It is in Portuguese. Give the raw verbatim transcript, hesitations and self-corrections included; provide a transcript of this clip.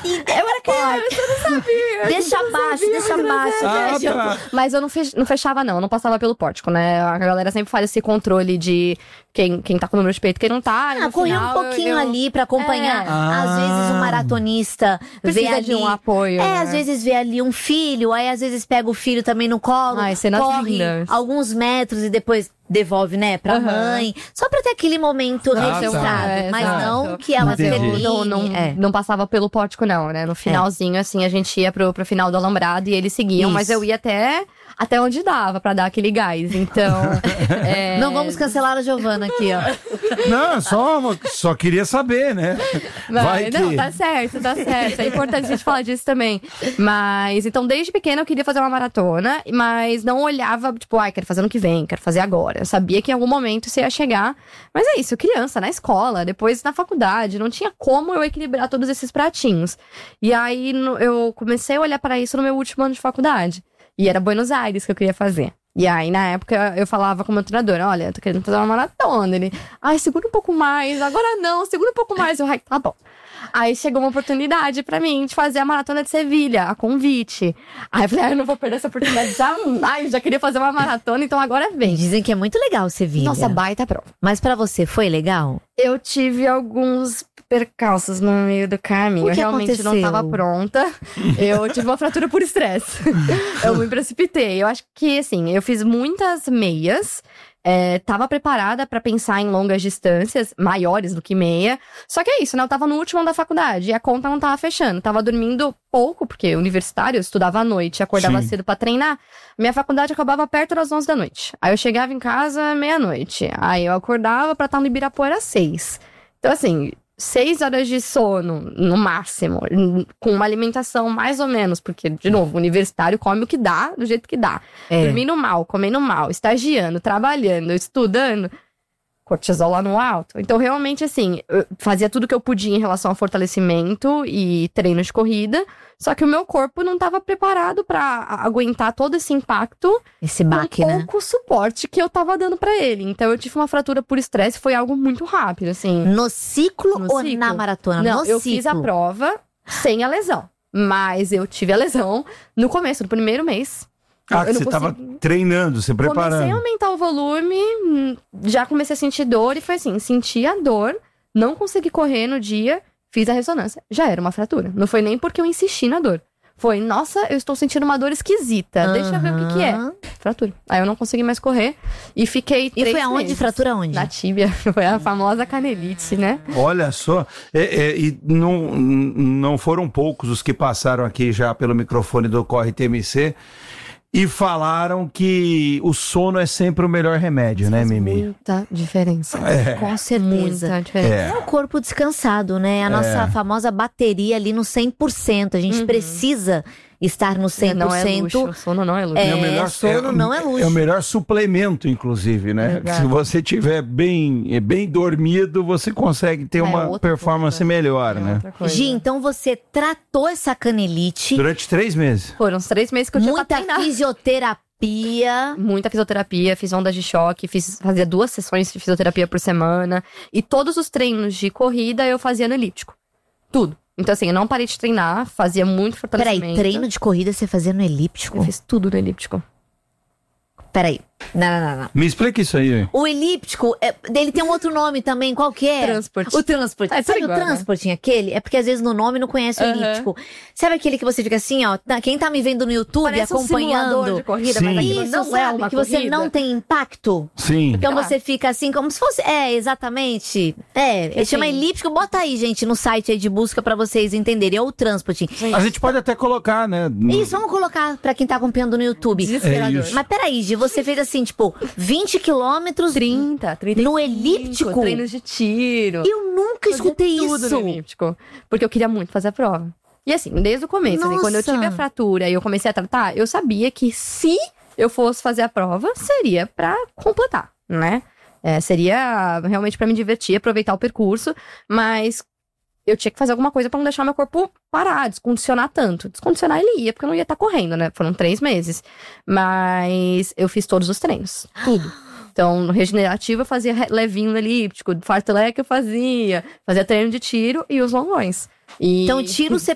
Eu era criança, eu não sabia. Deixa abaixo, deixa abaixo. Ah, deixa. tá. Mas eu não, fech- não fechava, não. Eu não passava pelo pórtico, né? A galera sempre faz esse controle de quem, quem tá com o número de peito, quem não tá. e Ah, no correr um final, pouquinho eu- ali pra acompanhar. É. Às Ah. vezes um maratonista vê Precisa ali de um apoio, É, né? às vezes vê ali um filho, aí às vezes pega o filho também no colo, Ai, cenas corre lindas. alguns metros e depois devolve, né, pra Aham. mãe. Só pra ter aquele momento Ah, registrado. tá. É, Mas exato. não que ela Entendi. termine. Não, não, é. não passava pelo pórtico, não, né? No finalzinho, assim, a gente ia pro, pro final do alambrado e eles seguiam, Isso. mas eu ia até, até onde dava pra dar aquele gás. Então. é, Não vamos cancelar a Giovana aqui, ó. Não, só, só queria saber, né? Vai Mas, não, que... tá certo, tá certo. É importante a gente falar disso também. Mas, então, desde pequena eu queria fazer uma maratona, mas não olhava, tipo, ai, quero fazer ano que vem, quero fazer agora. Eu sabia que em algum momento isso ia chegar. Mas é isso, criança, na escola, depois na faculdade, não tinha como eu equilibrar todos esses pratinhos. E aí no- eu comecei a olhar pra isso no meu último ano de faculdade. E era Buenos Aires que eu queria fazer. E aí, na época, eu falava com o meu treinador, olha, eu tô querendo fazer uma maratona. Ele, ai, segura um pouco mais, agora não, segura um pouco mais. Eu, ai, tá bom. Aí chegou uma oportunidade pra mim de fazer a maratona de Sevilha, a convite. Aí eu falei, ai, eu não vou perder essa oportunidade jamais, eu já queria fazer uma maratona, então agora vem. Dizem que é muito legal Sevilha. Nossa, baita prova. Mas pra você, foi legal? Eu tive alguns percalços no meio do caminho. O Eu que realmente aconteceu? não tava pronta. Eu tive uma fratura por estresse. Eu me precipitei. Eu acho que, assim, eu fiz muitas meias. É, tava preparada pra pensar em longas distâncias, maiores do que meia. Só que é isso, né? Eu tava no último ano da faculdade e a conta não tava fechando. Tava dormindo pouco, porque universitário, eu estudava à noite, acordava Sim. cedo pra treinar. Minha faculdade acabava perto das onze da noite. Aí eu chegava em casa meia-noite. Aí eu acordava pra estar no Ibirapuera às seis. Então, assim, seis horas de sono, no máximo, com uma alimentação mais ou menos, porque, de novo, o universitário come o que dá, do jeito que dá. É. Dormindo mal, comendo mal, estagiando, trabalhando, estudando, cortisol lá no alto. Então, realmente, assim, eu fazia tudo que eu podia em relação ao fortalecimento e treino de corrida, só que o meu corpo não estava preparado para aguentar todo esse impacto Esse baque, com né? pouco suporte que eu tava dando pra ele. Então, eu tive uma fratura por estresse, foi algo muito rápido, assim. No ciclo No ou ciclo. na maratona? Não, no eu ciclo. fiz a prova sem a lesão. Mas eu tive a lesão no começo, no primeiro mês. Ah, Eu que não você tava consegui- treinando, se Comecei a preparando. aumentar o volume, hum, já comecei a sentir dor. E foi assim, senti a dor, não consegui correr no dia, fiz a ressonância. Já era uma fratura. Não foi nem porque eu insisti na dor. Foi, nossa, eu estou sentindo uma dor esquisita. Deixa eu ver o que que é. Aham. Fratura. Aí eu não consegui mais correr e fiquei E três foi aonde? meses. Fratura onde? Na tíbia. Foi a famosa canelite, né? Olha só, é, é, e não, não foram poucos os que passaram aqui já pelo microfone do Corre T M C e falaram que o sono é sempre o melhor remédio, né, Faz Mimi? muita diferença. É. Com certeza. Muita diferença. É. É o corpo descansado, né? A nossa famosa bateria ali no cem por cento. A gente Uhum. precisa estar no cem por Não é cento. luxo. Sono não é luxo. É, o melhor- sono não é luxo. É o melhor suplemento, inclusive, né? Exato. Se você tiver bem, bem dormido, você consegue ter É uma outra performance coisa. melhor, É né? outra coisa. Gi, então você tratou essa canelite, Durante três meses. Foram os três meses que eu tinha muita pra treinar. fisioterapia. Muita fisioterapia, fiz ondas de choque, fiz, fazia duas sessões de fisioterapia por semana. E todos os treinos de corrida eu fazia no elíptico. Tudo. Então, assim, eu não parei de treinar, fazia muito fortalecimento. Peraí, treino de corrida você fazia no elíptico? Eu fiz tudo no elíptico. Peraí. Não, não, não, não. Me explica isso aí. O elíptico, é, ele tem um outro nome também, qual que é? Transporte. O transporte. É, tudo Sabe igual, o transporte, aquele? É porque às vezes no nome não conhece o Aham. elíptico. Sabe aquele que você fica assim, ó, tá- quem tá me vendo no YouTube, Parece um acompanhando. simulador de corrida, Sim. mas aquilo Isso, não sabe? é uma que você corrida. não tem impacto. Sim. Então Ah. você fica assim, como se fosse. É, exatamente. É, ele Assim. chama elíptico. Bota aí, gente, no site aí de busca pra vocês entenderem. É o transporte. A gente pode até colocar, né? Isso, vamos colocar pra quem tá acompanhando no YouTube. Desesperador. É isso. Mas peraí, Gi, você fez assim, tipo, vinte quilômetros trinta, trinta no elíptico. Treinos de tiro. Eu nunca Fazia escutei tudo isso. no elíptico. Porque eu queria muito fazer a prova. E assim, desde o começo, assim, quando eu Nossa. tive a fratura e eu comecei a tratar, eu sabia que se eu fosse fazer a prova, seria pra completar, né? É, seria realmente pra me divertir, aproveitar o percurso, mas eu tinha que fazer alguma coisa pra não deixar meu corpo parar, descondicionar tanto. Descondicionar ele ia, porque eu não ia estar correndo, né? Foram três meses. Mas eu fiz todos os treinos, tudo. Então, no regenerativo eu fazia re- levinho no elíptico, fartlek eu fazia, fazia treino de tiro e os longões. E Então, tiro você